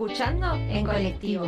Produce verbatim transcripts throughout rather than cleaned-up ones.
escuchando en colectivo.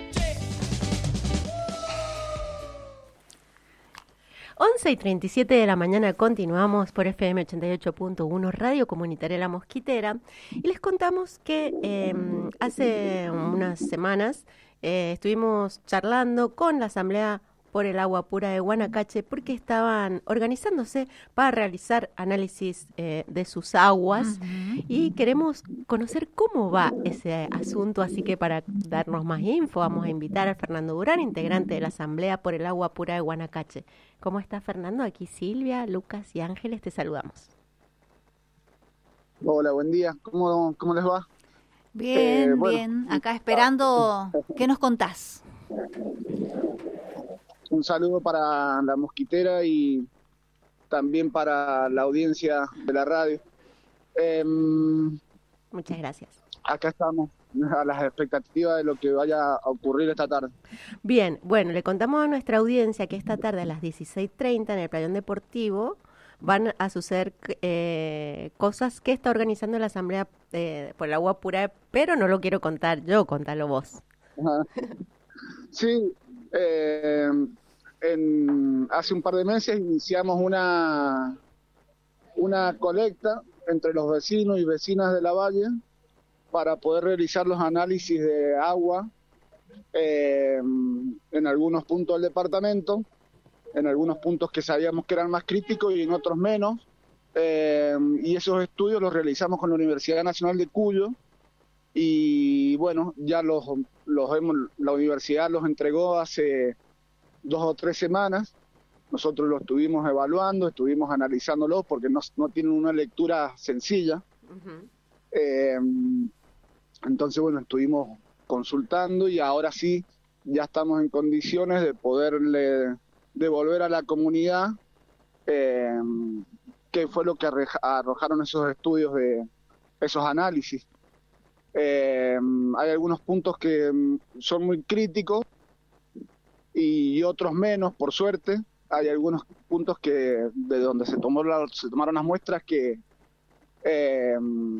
once y treinta y siete de la mañana continuamos por F M ochenta y ocho punto uno Radio Comunitaria La Mosquitera y les contamos que eh, hace unas semanas eh, estuvimos charlando con la Asamblea por el Agua Pura de Guanacache porque estaban organizándose para realizar análisis eh, de sus aguas uh-huh. y queremos conocer cómo va ese asunto, así que para darnos más info vamos a invitar a Fernando Durán, integrante de la Asamblea por el Agua Pura de Guanacache. ¿Cómo está, Fernando? Aquí Silvia, Lucas y Ángeles, te saludamos. Hola, buen día. ¿Cómo, cómo les va? Bien, eh, bueno. bien. Acá esperando. ¿Qué nos contás? Un saludo para la Mosquitera y también para la audiencia de la radio. Eh, Muchas gracias. Acá estamos, a las expectativas de lo que vaya a ocurrir esta tarde. Bien, bueno, le contamos a nuestra audiencia que esta tarde a las dieciséis treinta en el Playón Deportivo van a suceder eh, cosas que está organizando la Asamblea eh, por el Agua Pura, pero no lo quiero contar yo, contalo vos. Ajá. Sí, eh, en, hace un par de meses iniciamos una, una colecta entre los vecinos y vecinas de la Valle para poder realizar los análisis de agua eh, en algunos puntos del departamento, en algunos puntos que sabíamos que eran más críticos y en otros menos, eh, y esos estudios los realizamos con la Universidad Nacional de Cuyo, y bueno, ya los, los hemos, la universidad los entregó hace dos o tres semanas. Nosotros lo estuvimos evaluando, estuvimos analizándolos porque no, no tienen una lectura sencilla. Uh-huh. Eh, entonces, bueno, estuvimos consultando y ahora sí, ya estamos en condiciones de poderle devolver a la comunidad eh, qué fue lo que arrojaron esos estudios, de esos análisis. Eh, hay algunos puntos que son muy críticos y otros menos, por suerte. Hay algunos puntos que de donde se tomó la, se tomaron las muestras que eh,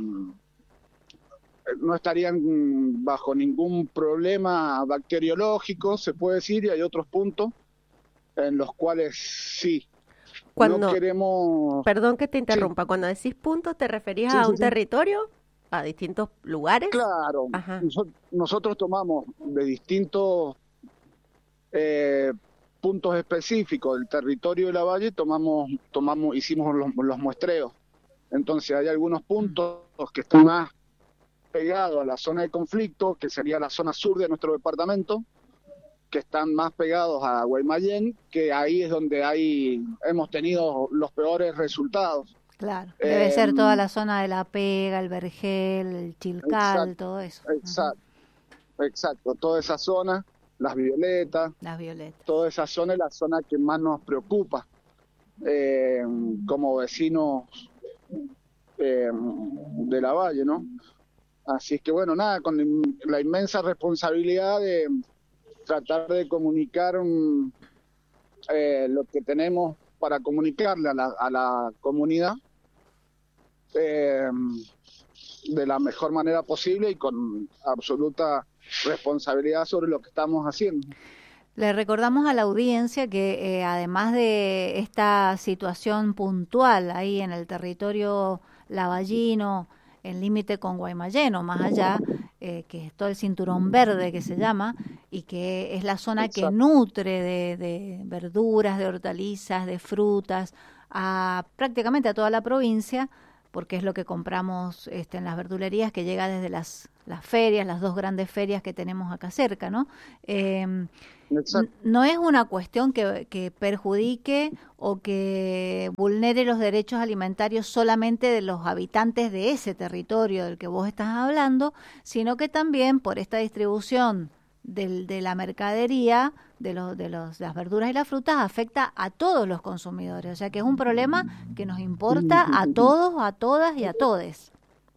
no estarían bajo ningún problema bacteriológico, se puede decir, y hay otros puntos en los cuales sí. Cuando, no queremos... Perdón que te interrumpa, sí. Cuando decís puntos, ¿te referías sí, a sí, un sí. territorio? ¿A distintos lugares? Claro, nosotros, nosotros tomamos de distintos eh, puntos específicos del territorio de la Valle, tomamos, tomamos, hicimos los, los muestreos. Entonces hay algunos puntos que están más pegados a la zona de conflicto, que sería la zona sur de nuestro departamento, que están más pegados a Guaymallén, que ahí es donde hay hemos tenido los peores resultados. Claro, debe eh, ser toda la zona de La Pega, el Vergel, el Chilcal, exacto, todo eso. Exacto, uh-huh. exacto, toda esa zona, las Violetas, las Violetas. Toda esa zona es la zona que más nos preocupa eh, como vecinos eh, de la Valle, ¿no? Así es que bueno, nada, con la inmensa responsabilidad de tratar de comunicar um, eh, lo que tenemos para comunicarle a la, a la comunidad eh, de la mejor manera posible y con absoluta responsabilidad sobre lo que estamos haciendo. Le recordamos a la audiencia que eh, además de esta situación puntual ahí en el territorio lavallino, en límite con Guaymallén o más allá, eh, que es todo el cinturón verde que se llama, y que es la zona Exacto. que nutre de, de verduras, de hortalizas, de frutas, a prácticamente a toda la provincia, porque es lo que compramos este, en las verdulerías, que llega desde las, las ferias, las dos grandes ferias que tenemos acá cerca, ¿no? Eh, no es una cuestión que, que perjudique o que vulnere los derechos alimentarios solamente de los habitantes de ese territorio del que vos estás hablando, sino que también por esta distribución del, de la mercadería, de, los, de los, las verduras y las frutas, afecta a todos los consumidores. O sea que es un problema que nos importa a todos, a todas y a todes.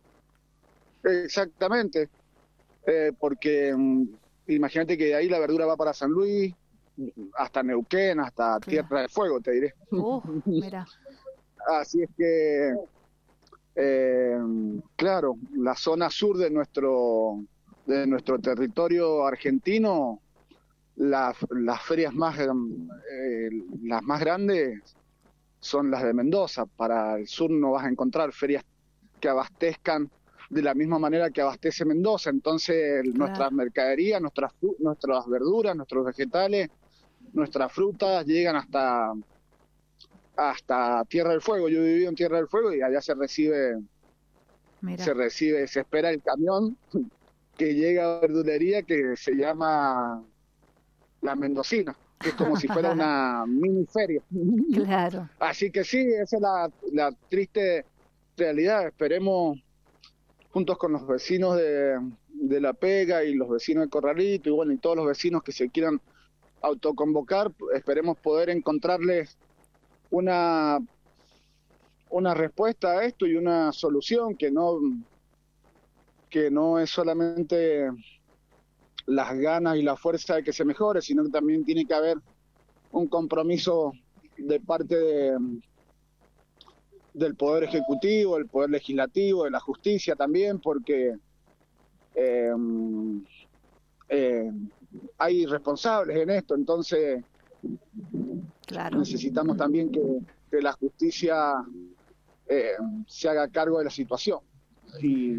Exactamente, eh, porque... imagínate que de ahí la verdura va para San Luis, hasta Neuquén, hasta claro. Tierra del Fuego, te diré. Uh, mira. Así es que, eh, claro, la zona sur de nuestro de nuestro territorio argentino, las, las ferias más, eh, las más grandes son las de Mendoza. Para el sur no vas a encontrar ferias que abastezcan de la misma manera que abastece Mendoza. Entonces, claro, nuestras mercaderías, nuestras, nuestras verduras, nuestros vegetales, nuestras frutas llegan hasta, hasta Tierra del Fuego. Yo he vivido en Tierra del Fuego y allá se recibe, Mira. se recibe, se espera el camión que llega a verdulería que se llama La Mendocina, que es como si fuera una mini feria. Claro. Así que sí, esa es la, la triste realidad. Esperemos, juntos con los vecinos de, de La Pega y los vecinos de Corralito y bueno, y todos los vecinos que se quieran autoconvocar, esperemos poder encontrarles una una respuesta a esto y una solución que no que no es solamente las ganas y la fuerza de que se mejore, sino que también tiene que haber un compromiso de parte de del Poder Ejecutivo, del Poder Legislativo, de la Justicia también, porque eh, eh, hay responsables en esto, entonces claro, necesitamos también que, que la justicia eh, se haga cargo de la situación. Y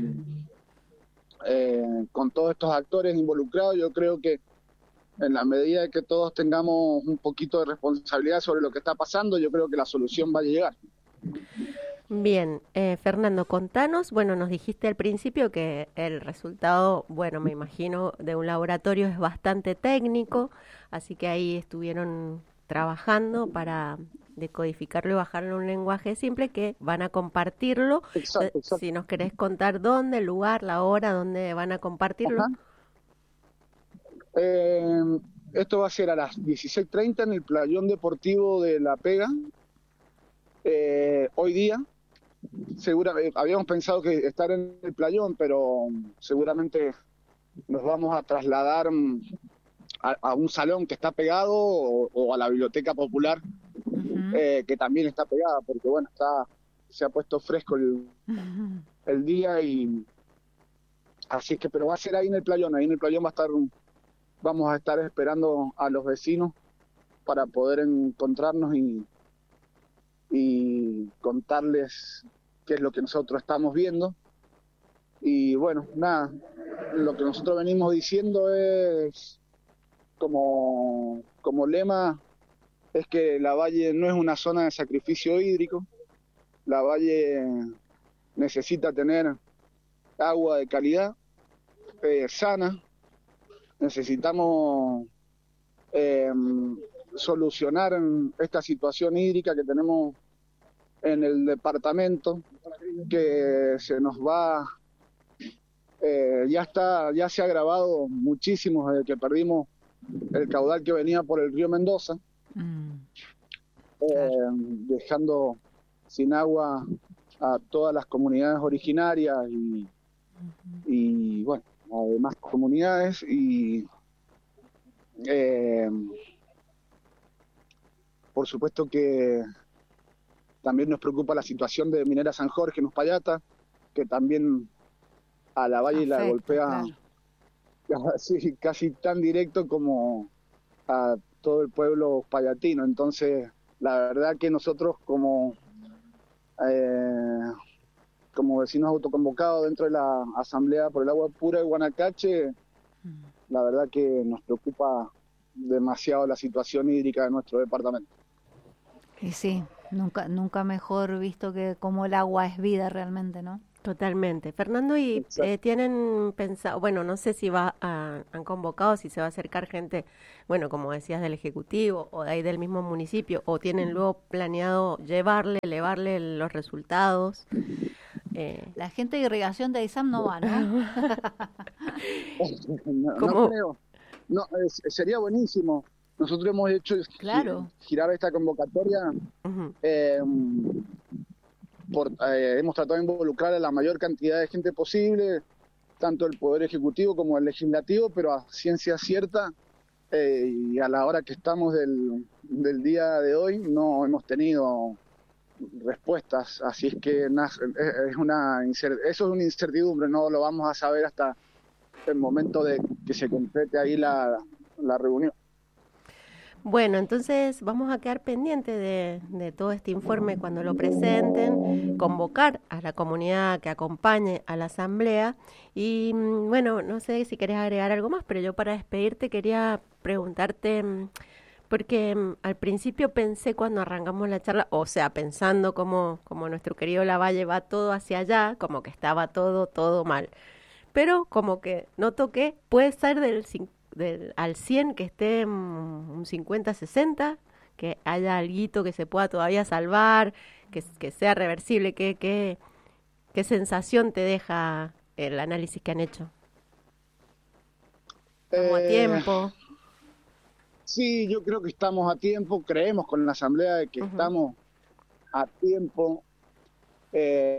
eh, con todos estos actores involucrados, yo creo que en la medida de que todos tengamos un poquito de responsabilidad sobre lo que está pasando, yo creo que la solución va a llegar. Bien, eh, Fernando, contanos, bueno, nos dijiste al principio que el resultado, bueno, me imagino, de un laboratorio es bastante técnico, así que ahí estuvieron trabajando para decodificarlo y bajarlo en un lenguaje simple que van a compartirlo. Exacto, exacto. Si nos querés contar dónde, el lugar, la hora, dónde van a compartirlo. Eh, esto va a ser a las dieciséis treinta en el Playón Deportivo de La Pega. Eh, hoy día, seguramente, habíamos pensado que estar en el playón, pero seguramente nos vamos a trasladar a, a un salón que está pegado o, o a la Biblioteca Popular, uh-huh. eh, que también está pegada, porque bueno, está se ha puesto fresco el, uh-huh. el día y así que, pero va a ser ahí en el playón, ahí en el playón va a estar, vamos a estar esperando a los vecinos para poder encontrarnos y y contarles qué es lo que nosotros estamos viendo. Y bueno, nada, lo que nosotros venimos diciendo es, como, como lema, es que la Valle no es una zona de sacrificio hídrico. La Valle necesita tener agua de calidad, eh, sana. Necesitamos eh, solucionar esta situación hídrica que tenemos en el departamento, que se nos va, eh, ya está, ya se ha agravado muchísimo desde que perdimos el caudal que venía por el río Mendoza, mm, eh, claro. dejando sin agua a todas las comunidades originarias y, uh-huh. y bueno, a demás comunidades y eh, por supuesto que también nos preocupa la situación de Minera San Jorge en Uspallata, que también a la Valle Afecta, la golpea claro. casi, casi tan directo como a todo el pueblo uspallatino. Entonces, la verdad que nosotros como, eh, como vecinos autoconvocados dentro de la Asamblea por el Agua Pura de Guanacache, mm. la verdad que nos preocupa demasiado la situación hídrica de nuestro departamento. Y sí, nunca nunca mejor visto que como el agua es vida realmente, ¿no? Totalmente. Fernando, ¿y eh, tienen pensado, bueno, no sé si va a, han convocado, si se va a acercar gente, bueno, como decías, del Ejecutivo o de ahí del mismo municipio, o tienen luego planeado llevarle, elevarle los resultados? Eh, La gente de irrigación de ISAM no va, ¿no? no, no creo. No, es, sería buenísimo. Nosotros hemos hecho claro. girar esta convocatoria, uh-huh. eh, por, eh, hemos tratado de involucrar a la mayor cantidad de gente posible, tanto el Poder Ejecutivo como el Legislativo, pero a ciencia cierta eh, y a la hora que estamos del, del día de hoy no hemos tenido respuestas, así es que es una eso es una incertidumbre, no lo vamos a saber hasta el momento de que se complete ahí la, la reunión. Bueno, entonces vamos a quedar pendientes de, de todo este informe cuando lo presenten, convocar a la comunidad que acompañe a la asamblea y bueno, no sé si querés agregar algo más, pero yo para despedirte quería preguntarte, porque al principio pensé cuando arrancamos la charla, o sea, pensando como, como nuestro querido Lavalle va todo hacia allá, como que estaba todo, todo mal, pero como que noto que puede ser del Del, al cien que esté un cincuenta sesenta, que haya alguito que se pueda todavía salvar, que, que sea reversible. ¿Qué, qué, qué sensación te deja el análisis que han hecho? ¿Estamos Eh, a tiempo? Sí, yo creo que estamos a tiempo, creemos con la Asamblea de que uh-huh. estamos a tiempo. Eh,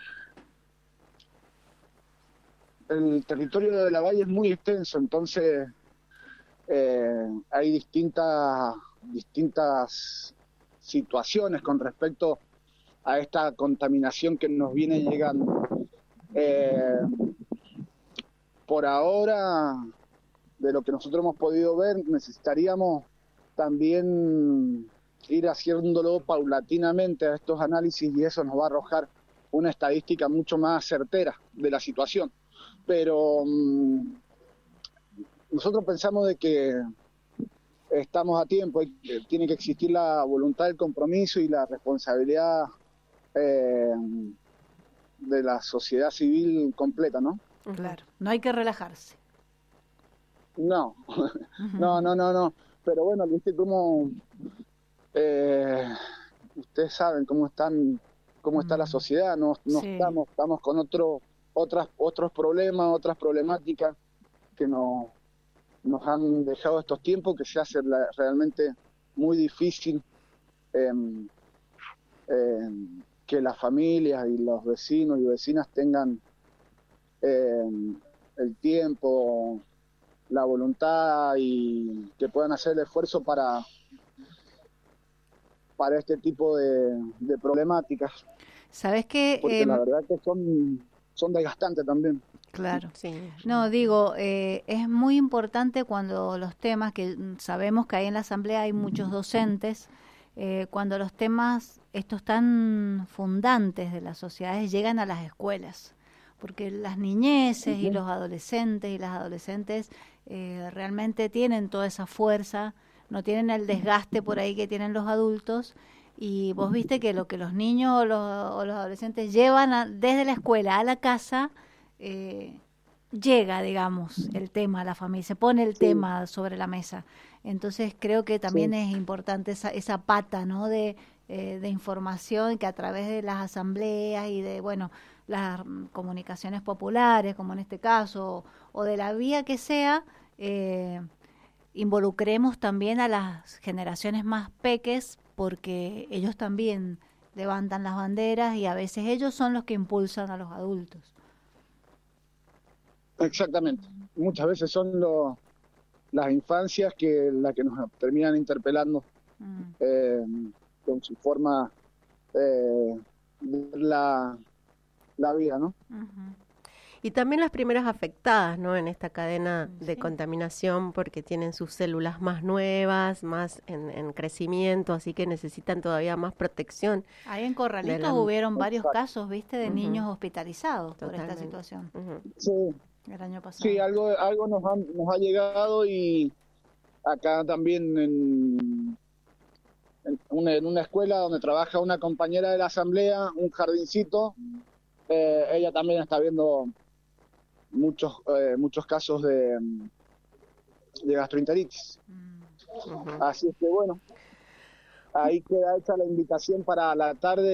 el territorio de Lavalle es muy extenso, entonces Eh, hay distintas distintas situaciones con respecto a esta contaminación que nos viene llegando. Eh, por ahora, de lo que nosotros hemos podido ver, necesitaríamos también ir haciéndolo paulatinamente a estos análisis y eso nos va a arrojar una estadística mucho más certera de la situación. Pero mmm, nosotros pensamos de que estamos a tiempo, tiene que existir la voluntad, el compromiso y la responsabilidad eh, de la sociedad civil completa, ¿no? Claro, no hay que relajarse. No, uh-huh. no, no, no, no. Pero bueno, viste cómo eh, ustedes saben cómo están, cómo uh-huh. está la sociedad, no, no sí. estamos, estamos con otro, otras, otros problemas, otras problemáticas que nos nos han dejado estos tiempos que se hace la, realmente muy difícil eh, eh, que las familias y los vecinos y vecinas tengan eh, el tiempo, la voluntad y que puedan hacer el esfuerzo para, para este tipo de, de problemáticas. ¿Sabes qué? Porque eh, la verdad que son, son desgastantes también. Claro. Sí. No, digo, eh, es muy importante cuando los temas, que sabemos que ahí en la asamblea hay muchos docentes, eh, cuando los temas, estos tan fundantes de las sociedades, llegan a las escuelas, porque las niñeces uh-huh. y los adolescentes y las adolescentes eh, realmente tienen toda esa fuerza, no tienen el desgaste por ahí que tienen los adultos, y vos viste que lo que los niños o los, o los adolescentes llevan a, desde la escuela a la casa, Eh, llega, digamos, el tema a la familia, se pone el sí. tema sobre la mesa. Entonces creo que también sí. es importante esa, esa pata, ¿no? de, eh, de información que a través de las asambleas y de, bueno, las comunicaciones populares, como en este caso, o, o de la vía que sea, eh, involucremos también a las generaciones más peques, porque ellos también levantan las banderas y a veces ellos son los que impulsan a los adultos. Exactamente. Muchas veces son lo, las infancias que las que nos terminan interpelando mm. eh, con su forma eh, de ver la, la vida, ¿no? Uh-huh. Y también las primeras afectadas, ¿no? En esta cadena sí. de contaminación, porque tienen sus células más nuevas, más en, en crecimiento, así que necesitan todavía más protección. Ahí en Corralitos la... hubieron varios casos, ¿viste? De uh-huh. niños hospitalizados Totalmente. por esta situación. Uh-huh. Sí. El año pasado. Sí, algo, algo nos, ha, nos ha llegado y acá también en, en, una, en una escuela donde trabaja una compañera de la asamblea, un jardincito, eh, ella también está viendo muchos eh, muchos casos de, de gastroenteritis. Uh-huh. Así es que bueno, ahí queda hecha la invitación para la tarde.